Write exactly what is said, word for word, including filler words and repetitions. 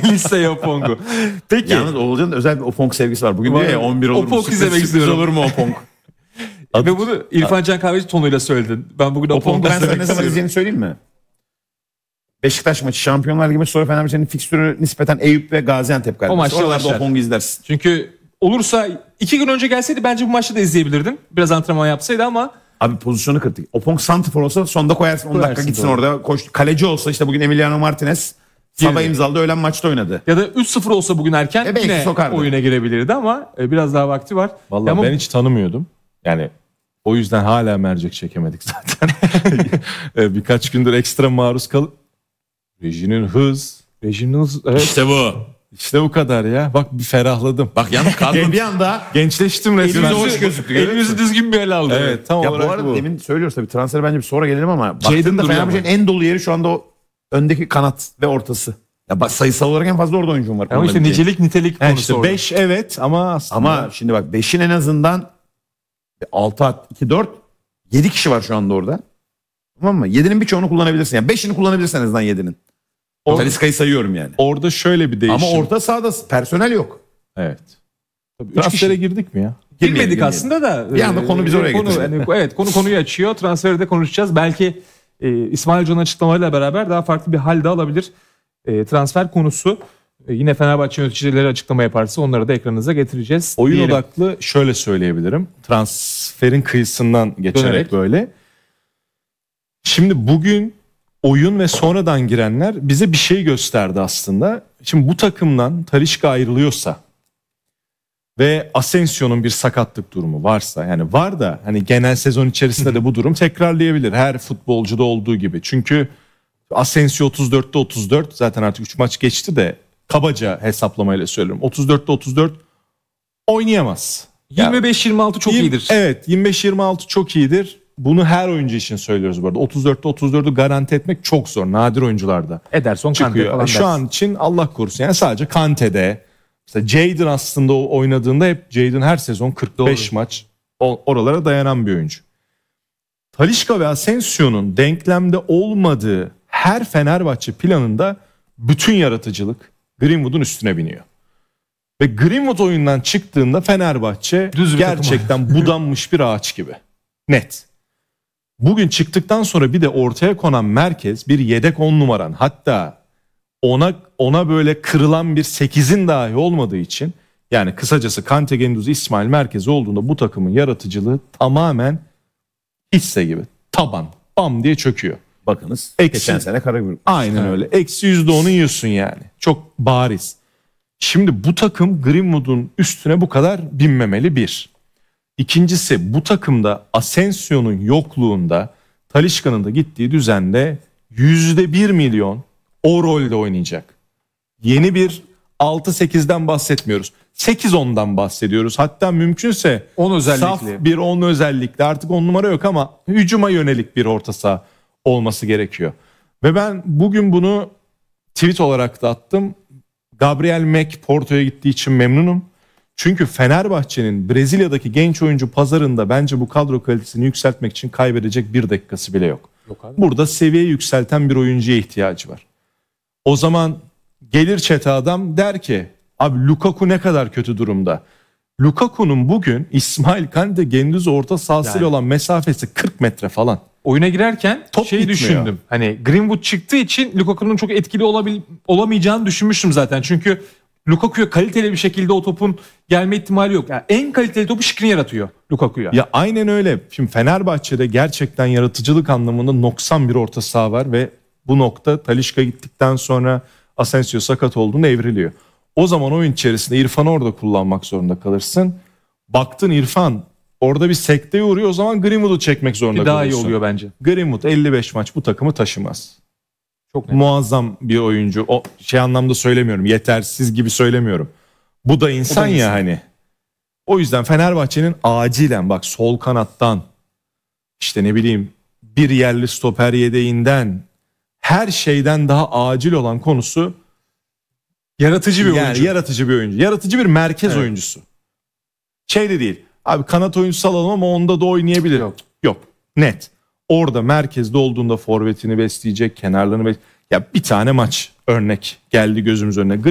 listeye Opong'u. Peki. Yalnız Oğulcan'ın özel bir Opong sevgisi var. Bugün Var. diyor ya on bir olur mu? Opong Sürpriz, izlemek sürpriz istiyorum. olur mu Opong? Ve bunu İrfan Can Kahveci tonuyla söyledin. Ben bugün Opong'u Opong'u ben sana izlemek ne zaman istiyorum. izleyeceğini söyleyeyim mi? Beşiktaş maçı, Şampiyonlar Ligi maçı, sonra Fenerbahçe'nin fikstürü nispeten Eyüp ve Gaziantep galiba. O maçta Oralarda başlar. Opong'u izlersin. Çünkü olursa iki gün önce gelseydi bence bu maçta da izleyebilirdin. Biraz antrenman yapsaydı ama Abi pozisyonu kırdık. Opong santifor olsa sonda koyarsın on dakika Koyarsın, gitsin doğru. orada. Koş. Kaleci olsa işte bugün Emiliano Martinez sabah Girdi. imzaladı, öğlen maçta oynadı. ya da üç sıfır olsa bugün erken E belki yine sokardı. oyuna girebilirdi ama e, biraz daha vakti var. Vallahi Ama ben hiç tanımıyordum. Yani o yüzden hala mercek çekemedik zaten. E, Birkaç gündür ekstra maruz kalıp rejinin hız. rejiminiz evet. İşte bu. İşte bu kadar ya. Bak bir ferahladım. Bak yalnız kadro bir anda. Gençleştim resmen. Gözü hoş gözüktü. Elinizi yüzü düzgün bir ele aldı. Evet tam Ya bu olarak arada bu. demin söylüyoruz tabii, transfere bence bir sonra gelelim ama Jadon baktığında duruyor Fenerbahçe'nin en dolu yeri şu anda o öndeki kanat ve ortası. Ya bak, sayısal olarak en fazla orada oyuncum var. Ama işte kullanabileceği. nicelik nitelik Ha konusu işte orada. beş evet ama aslında Ama şimdi bak beşin en azından altı at iki dört yedi kişi var şu anda orada. Tamam mı? yedinin birçoğunu kullanabilirsin. Yani beşini kullanabilirsin en azından yedinin. Or- Talisca'yı sayıyorum yani. orada şöyle bir değişim. Ama orta sahada personel yok. Evet. Tabii, Üç transfere kişi. girdik mi ya? Girmeyelim, Girmedik girmeyelim. aslında da. Bir anda konu bizi oraya konu, getirdi. yani, evet konu konuyu açıyor. Transferi de konuşacağız. Belki e, İsmail Hoca'nın açıklamalarıyla beraber daha farklı bir hal de alabilir. E, transfer konusu e, yine Fenerbahçe yöneticileri açıklama yaparsa onları da ekranınıza getireceğiz. Oyun diyelim. odaklı şöyle söyleyebilirim. Transferin kıyısından geçerek Dönerek. böyle. Şimdi bugün oyun ve sonradan girenler bize bir şey gösterdi aslında. Şimdi bu takımdan Talisca ayrılıyorsa ve Asensio'nun bir sakatlık durumu varsa, yani var da hani genel sezon içerisinde de bu durum tekrarlayabilir. Her futbolcuda olduğu gibi. Çünkü Asensio otuz dörtte otuz dört, zaten artık üç maç geçti de kabaca hesaplamayla söylüyorum. otuz dörtte otuz dört oynayamaz. yirmi beş yirmi altı çok Yirmi- iyidir. Evet, yirmi beş yirmi altı çok iyidir. Bunu her oyuncu için söylüyoruz bu arada. otuz dörtte otuz dördü garanti etmek çok zor. Nadir oyuncularda Ederson Kante çıkıyor. falan Şu dersin. an için Allah korusun. Yani sadece Kante'de. Mesela Jadon aslında o oynadığında hep Jadon her sezon kırk beş Doğru. maç o- oralara dayanan bir oyuncu. Talisca ve Asensio'nun denklemde olmadığı her Fenerbahçe planında bütün yaratıcılık Greenwood'un üstüne biniyor. Ve Greenwood oyundan çıktığında Fenerbahçe Düz bir gerçekten budanmış bir ağaç gibi. Net. Bugün çıktıktan sonra bir de ortaya konan merkez bir yedek on numaran, hatta ona ona böyle kırılan bir sekizin dahi olmadığı için, yani kısacası Kante, Gendüzi, İsmail merkezi olduğunda bu takımın yaratıcılığı tamamen hisse gibi. Taban. Bam diye çöküyor. Bakınız Eksi. geçen sene Karagümrük. Aynen öyle. Eksi yüzde onu yiyorsun yani. Çok bariz. Şimdi bu takım Greenwood'un üstüne bu kadar binmemeli bir. İkincisi, bu takımda Asensio'nun yokluğunda Talisca'nın da gittiği düzende yüzde bir milyon o rolde oynayacak. Yeni bir altı sekizden bahsetmiyoruz. sekiz ondan bahsediyoruz. Hatta mümkünse on özellikli. saf bir on özellikle, artık on numara yok ama hücuma yönelik bir orta saha olması gerekiyor. Ve ben bugün bunu tweet olarak da attım. Gabriel Mek Porto'ya gittiği için memnunum. Çünkü Fenerbahçe'nin Brezilya'daki genç oyuncu pazarında bence bu kadro kalitesini yükseltmek için kaybedecek bir dakikası bile yok. Yok abi. Burada seviyeyi yükselten bir oyuncuya ihtiyacı var. O zaman gelir çete adam der ki abi Lukaku ne kadar kötü durumda. Lukaku'nun bugün İsmail Kante Gendüzi orta sahasıyla Yani. olan mesafesi kırk metre falan. Oyuna girerken Top şey gitmiyor. düşündüm. Hani Greenwood çıktığı için Lukaku'nun çok etkili olabil, olamayacağını düşünmüştüm zaten. Çünkü Lukaku'ya kaliteli bir şekilde o topun gelme ihtimali yok. Yani en kaliteli topu Skriniar atıyor Lukaku'ya. Ya aynen öyle. Şimdi Fenerbahçe'de gerçekten yaratıcılık anlamında noksan bir orta saha var ve bu nokta Talisca gittikten sonra Asensio sakat olduğunda evriliyor. O zaman oyun içerisinde İrfan'ı orada kullanmak zorunda kalırsın. Baktın İrfan orada bir sekteye uğruyor, o zaman Greenwood'u çekmek zorunda Bir daha iyi kalıyorsun. oluyor bence. Greenwood elli beş maç bu takımı taşımaz. Çok net. Muazzam bir oyuncu. O şey anlamda söylemiyorum. Yetersiz gibi söylemiyorum. Bu da insan, O da ya insan. hani. O yüzden Fenerbahçe'nin acilen bak sol kanattan işte ne bileyim bir yerli stoper yedeğinden her şeyden daha acil olan konusu Yaratıcı bir yani oyuncu. yaratıcı bir oyuncu. Yaratıcı bir merkez Evet. oyuncusu. Şey de değil. Abi kanat oyuncusu alalım ama onda da oynayabilir. Yok. Yok. Net. Orada merkezde olduğunda forvetini besleyecek, kenarlarını besleyecek. Ya bir tane maç örnek geldi gözümüz önüne.